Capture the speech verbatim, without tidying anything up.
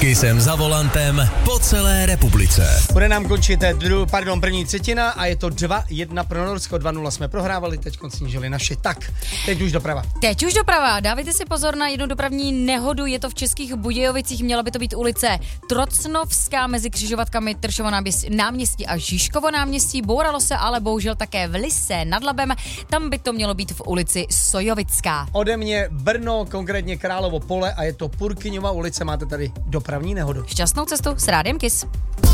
Kissem za volantem po celé republice. Bude nám končit dru, pardon, první třetina a je to dva jedna pro Norsko, dva nula jsme prohrávali, teď snížili naše. Tak, teď už doprava. Teď už doprava. Dávejte si pozor na jednu dopravní nehodu, je to v Českých Budějovicích, měla by to být ulice Trocnovská mezi křižovatkami Tršovo náměstí a Žižkovo náměstí. Bouralo se ale bohužel také v Lysé nad Labem, tam by to mělo být v ulici Sojovická. Ode mě Brno, konkrétně Královo pole a je to Purkyňova ulice, máte tady dopravní nehodu. Šťastnou cestu s Rádiem Kiss.